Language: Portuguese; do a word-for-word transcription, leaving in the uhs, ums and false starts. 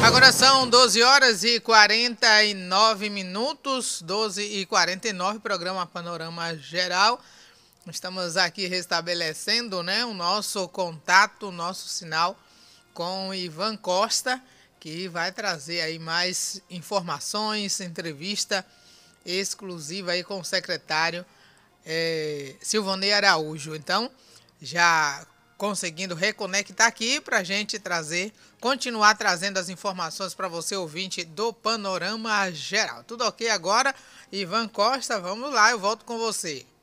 Agora são doze horas e quarenta e nove minutos, doze e quarenta e nove, programa Panorama Geral. Estamos aqui restabelecendo, né, o nosso contato, o nosso sinal com o Ivan Costa, que vai trazer aí mais informações, entrevista exclusiva aí com o secretário é, Silvanei Araújo. Então, já conseguindo reconectar aqui para a gente trazer, continuar trazendo as informações para você, ouvinte do Panorama Geral. Tudo ok agora? Ivan Costa, vamos lá, eu volto com você.